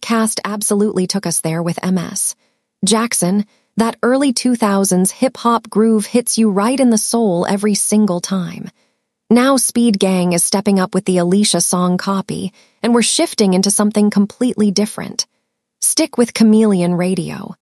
cast absolutely took us there with MS. Jackson, that early 2000s hip-hop groove hits you right in the soul every single time. Now Speed Gang is stepping up with the Alicia song copy, and we're shifting into something completely different. Stick with Chameleon Radio.